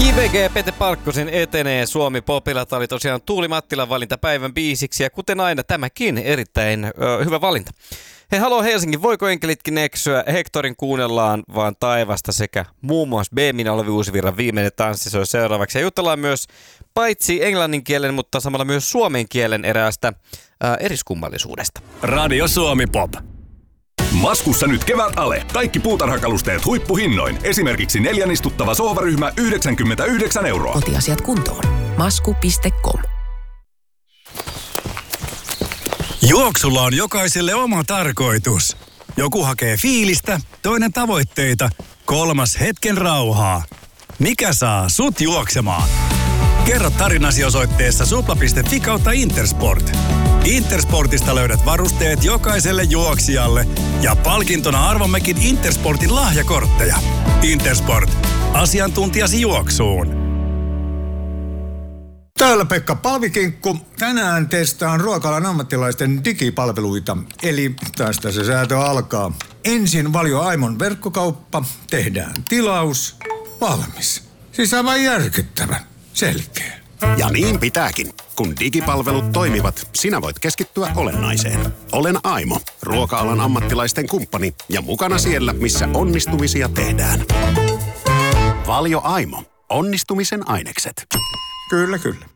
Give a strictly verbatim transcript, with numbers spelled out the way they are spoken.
J V G Pete Parkkosen etenee Suomi Popilla. Tämä oli tosiaan Tuuli Mattilan valinta päivän biisiksi ja kuten aina tämäkin erittäin ö, hyvä valinta. Hei, haloo Helsingin, voiko enkelitkin eksyä? Hektorin kuunnellaan vaan taivasta sekä muun muassa B-minä Olavi Uusivirran viimeinen tanssi soi seuraavaksi. Ja jutellaan myös paitsi englannin kielen, mutta samalla myös suomen kielen eräästä ää, eriskummallisuudesta. Radio Suomi Pop. Maskussa nyt kevät ale. Kaikki puutarhakalusteet huippuhinnoin. Esimerkiksi neljän istuttava sohvaryhmä yhdeksänkymmentäyhdeksän euroa. Kotiasiat kuntoon. masku piste com. Juoksulla on jokaiselle oma tarkoitus. Joku hakee fiilistä, toinen tavoitteita, kolmas hetken rauhaa. Mikä saa sut juoksemaan? Kerro tarinasi osoitteessa supla piste fi kautta Intersport. Intersportista löydät varusteet jokaiselle juoksijalle ja palkintona arvommekin Intersportin lahjakortteja. Intersport. Asiantuntijasi juoksuun. Täällä Pekka Palvikinkku. Tänään testaan ruoka-alan ammattilaisten digipalveluita. Eli tästä se säätö alkaa. Ensin Valio Aimon verkkokauppa. Tehdään tilaus. Valmis. Siis aivan järkyttävän. Selkeä. Ja niin pitääkin. Kun digipalvelut toimivat, sinä voit keskittyä olennaiseen. Olen Aimo, ruoka-alan ammattilaisten kumppani ja mukana siellä, missä onnistumisia tehdään. Valio Aimo. Onnistumisen ainekset. Kyllä, kyllä.